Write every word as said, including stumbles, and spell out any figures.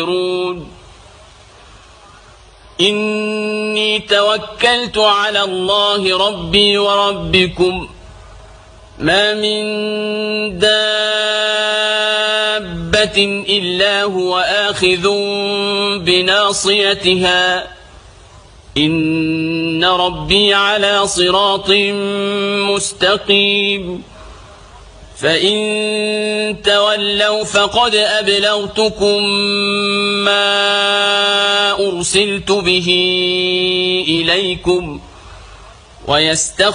إني توكلت على الله ربي وربكم ما من دابة إلا هو آخذ بناصيتها إن ربي على صراط مستقيم فإن تولوا فقد أبلغتكم ما أرسلت به إليكم ويستغفر